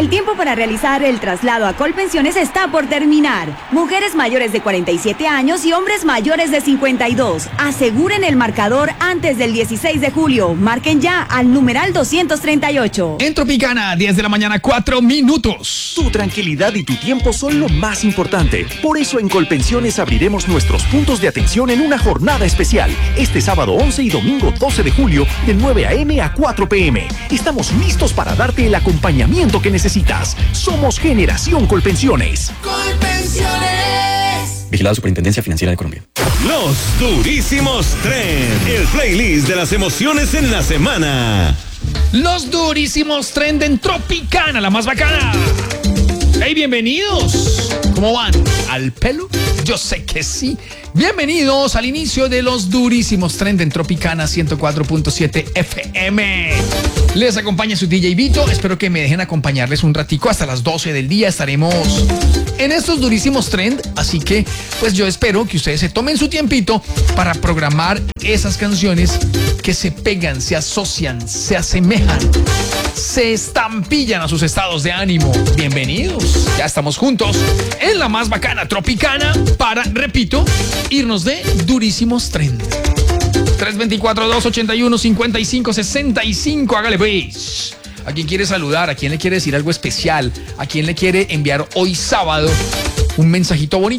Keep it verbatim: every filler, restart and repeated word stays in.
El tiempo para realizar el traslado a Colpensiones está por terminar. Mujeres mayores de cuarenta y siete años y hombres mayores de cincuenta y dos. Aseguren el marcador antes del dieciséis de julio. Marquen ya al numeral doscientos treinta y ocho. En Tropicana, diez de la mañana, cuatro minutos. Tu tranquilidad y tu tiempo son lo más importante. Por eso en Colpensiones abriremos nuestros puntos de atención en una jornada especial. Este sábado once y domingo doce de julio, de nueve a eme a cuatro pe eme. Estamos listos para darte el acompañamiento que necesitas. Somos Generación Colpensiones. Colpensiones. Vigilado Superintendencia Financiera de Colombia. Los Durísimos Trend, el playlist de las emociones en la semana. Los Durísimos Trend en Tropicana, la más bacana. Hey, bienvenidos. ¿Cómo van? ¿Al pelo? Yo sé que sí. Bienvenidos al inicio de los Durísimos Trend en Tropicana ciento cuatro punto siete efe eme. Les acompaña su D J Vito. Espero que me dejen acompañarles un ratico. Hasta las doce del día estaremos en estos Durísimos Trend. Así que, pues yo espero que ustedes se tomen su tiempito para programar esas canciones que se pegan, se asocian, se asemejan, se estampillan a sus estados de ánimo. Bienvenidos. Ya estamos juntos en la más bacana Tropicana para, repito, irnos de Durísimos Trend. tres dos cuatro, dos ocho uno, cinco cinco seis cinco. Hágale pues. ¿A quién quiere saludar? ¿A quién le quiere decir algo especial? ¿A quién le quiere enviar hoy sábado un mensajito bonito?